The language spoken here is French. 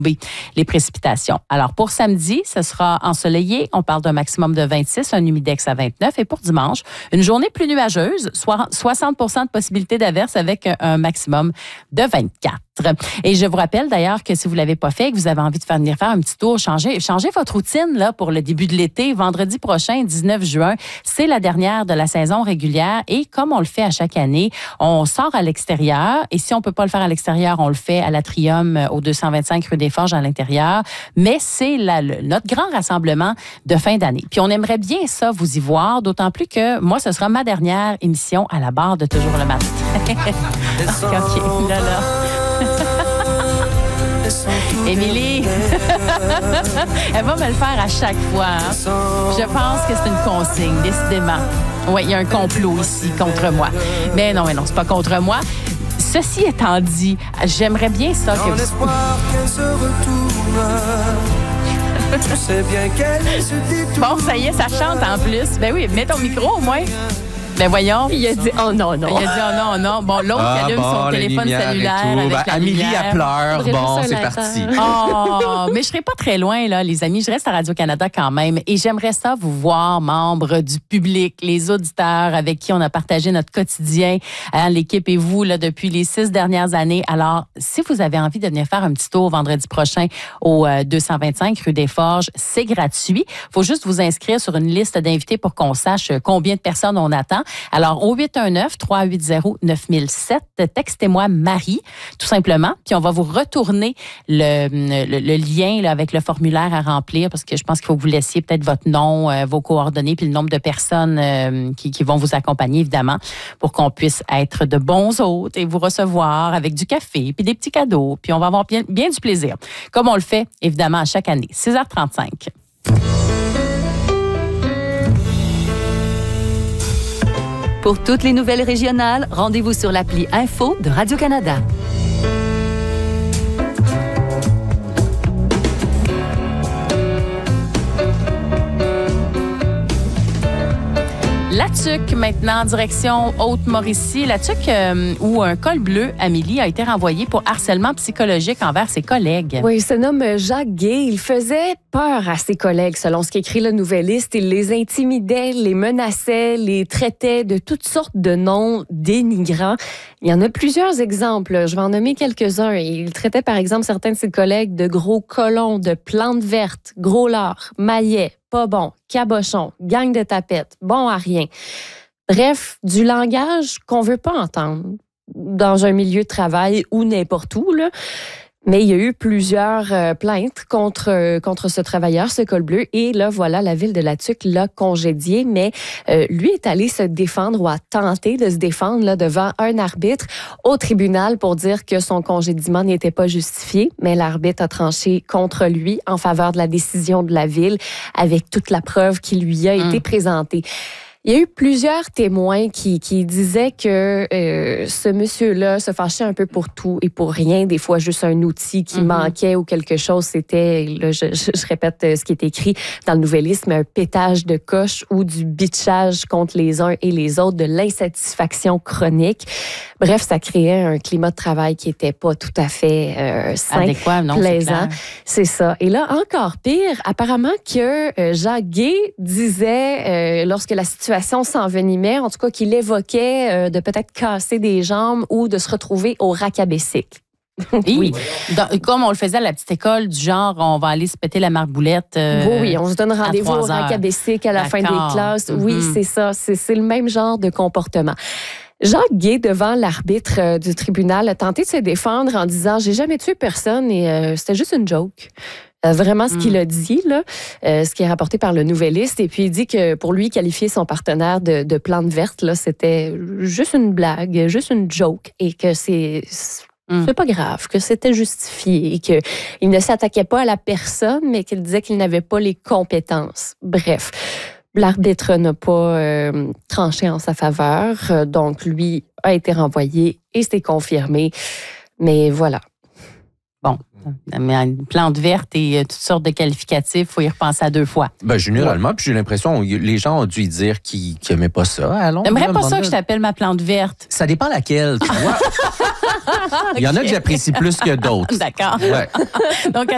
les précipitations. Alors, pour samedi, ce sera ensoleillé. On parle d'un maximum de 26, un humidex à 29. Et pour dimanche, une journée plus nuageuse, 60 de possibilité d'averse avec un maximum de 24. Et je vous rappelle d'ailleurs que si vous ne l'avez pas fait et que vous avez envie de venir faire un petit tour, changez votre routine là, pour le début de l'été. Vendredi prochain, 19 juin, c'est la dernière de la saison régulière. Et comme on le fait à chaque année, on sort à l'extérieur. Et si on ne peut pas le faire à l'extérieur, on le fait à l'Atrium au 225 rue des Forges à l'intérieur. Mais c'est notre grand rassemblement de fin d'année. Puis on aimerait bien ça, vous y voir, d'autant plus que moi, ce sera ma dernière émission à la barre de Toujours le matin. OK, là. Émilie, elle va me le faire à chaque fois. Hein? Je pense que c'est une consigne, décidément. Oui, il y a un complot ici contre moi. Mais non, c'est pas contre moi. Ceci étant dit, j'aimerais bien ça que vous... Bon, ça y est, ça chante en plus. Ben oui, mets ton micro au moins. Ben voyons. Il a dit « Oh non, non ». Il a dit « Oh non, non ». Bon, l'autre allume son téléphone cellulaire avec la Amélie, lumière. elle pleure. Bon, c'est parti. Oh, mais je serai pas très loin, là, les amis. Je reste à Radio-Canada quand même. Et j'aimerais ça vous voir, membres du public, les auditeurs avec qui on a partagé notre quotidien, l'équipe et vous, là, depuis les 6 dernières années. Alors, si vous avez envie de venir faire un petit tour vendredi prochain au 225 rue des Forges, c'est gratuit. Il faut juste vous inscrire sur une liste d'invités pour qu'on sache combien de personnes on attend. Alors, au 819-380-9007, textez-moi Marie, tout simplement, puis on va vous retourner le lien là, avec le formulaire à remplir, parce que je pense qu'il faut que vous laissiez peut-être votre nom, vos coordonnées, puis le nombre de personnes qui vont vous accompagner, évidemment, pour qu'on puisse être de bons hôtes et vous recevoir avec du café, puis des petits cadeaux, puis on va avoir bien du plaisir, comme on le fait, évidemment, à chaque année. 6h35. Pour toutes les nouvelles régionales, rendez-vous sur l'appli Info de Radio-Canada. La TUC, maintenant, direction Haute-Mauricie. La TUC, où un col bleu, Amélie, a été renvoyé pour harcèlement psychologique envers ses collègues. Oui, il se nomme Jacques Gay. Il faisait peur à ses collègues, selon ce qu'écrit le Nouvelliste. Il les intimidait, les menaçait, les traitait de toutes sortes de noms dénigrants. Il y en a plusieurs exemples. Je vais en nommer quelques-uns. Il traitait, par exemple, certains de ses collègues de gros colons, de plantes vertes, gros lards, maillets, pas bon, cabochon, gang de tapettes, bon à rien. Bref, du langage qu'on veut pas entendre dans un milieu de travail ou n'importe où, là. Mais il y a eu plusieurs plaintes contre ce travailleur, ce col bleu. Et là, voilà, la ville de La Tuque l'a congédié. Mais lui est allé se défendre ou a tenté de se défendre là, devant un arbitre au tribunal pour dire que son congédiement n'était pas justifié. Mais l'arbitre a tranché contre lui en faveur de la décision de la ville avec toute la preuve qui lui a été présentée. Il y a eu plusieurs témoins qui disaient que ce monsieur-là se fâchait un peu pour tout et pour rien. Des fois, juste un outil qui manquait ou quelque chose. C'était, là, je répète ce qui est écrit dans le Nouvelliste, mais un pétage de coche ou du bitchage contre les uns et les autres, de l'insatisfaction chronique. Bref, ça créait un climat de travail qui était pas tout à fait sain, adéquat, non, plaisant. C'est ça. Et là, encore pire, apparemment que Jacques Gay disait, lorsque la situation s'envenimait, en tout cas qu'il évoquait de peut-être casser des jambes ou de se retrouver au racabicycle. Oui. Comme on le faisait à la petite école, du genre, on va aller se péter la marboulette. Oui, on se donne rendez-vous au racabicycle à la fin des classes. Oui, c'est ça. C'est le même genre de comportement. Jacques Gay, devant l'arbitre du tribunal, a tenté de se défendre en disant « J'ai jamais tué personne et c'était juste une joke ». Vraiment ce qu'il a dit, là, ce qui est rapporté par le Nouvelliste. Et puis, il dit que pour lui, qualifier son partenaire de plante verte, là, c'était juste une blague, juste une joke et que c'est pas grave, que c'était justifié et qu'il ne s'attaquait pas à la personne, mais qu'il disait qu'il n'avait pas les compétences. Bref. L'arbitre n'a pas tranché en sa faveur, donc lui a été renvoyé et c'est confirmé. Mais voilà. Bon, mais une plante verte et toutes sortes de qualificatifs, il faut y repenser à 2 fois. Ben, généralement, puis j'ai l'impression les gens ont dû y dire qu'ils n'aimaient pas ça. Allons, j'aimerais pas ça que je t'appelle ma plante verte. Ça dépend laquelle, tu vois. Il y en a que j'apprécie plus que d'autres. D'accord. Ouais. Donc,